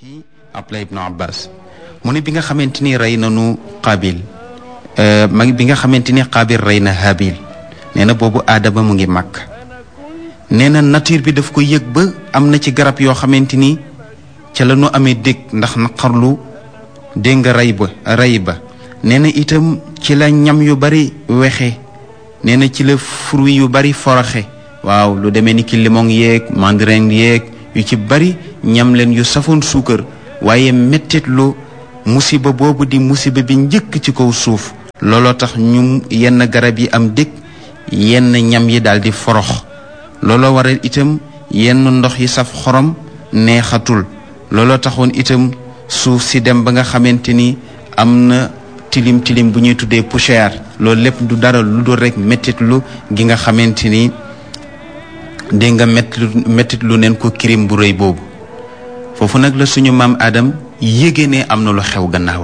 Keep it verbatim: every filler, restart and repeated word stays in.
ci Abdullah ibnu Abbas mu ne bi nga xamante ni rey nanu Qaabil ma bi nga xamante ni Qaabil rey na Haabil nee na boobu Aadama mu ngi màgg nee na nature bi daf ko yëg ba am na ci garab yoo xamante ni ca la ñu amee dégg ndax naqarlu dégg nga rey ba rey ba nee na itam ci la ñam yu bari wexe nee na ci la fruit yu bari foroxe waaw lu demee ni ki limon yeeg mandarin yeeg yu ci bari ñam leen yu safoon suukar waaye mettit lu musiba boobu di musiba bi njëkk ci kaw suuf looloo tax ñu yenn garab yi am dëkk yenn ñam yi daal di forox looloo waral itam yenn ndox yi saf xorom neexatul looloo taxoon itam suuf si dem ba nga xamante ni am na tilim tilim bu ñuy tuddee poussière loolu lépp du dara lu dul rek mettit lu gi nga xamante ni dégg nga mettit lu neen ko kirim bu rëy boobu foofu nag la suñu maam Adam yéege ne am na lu xew gannaaw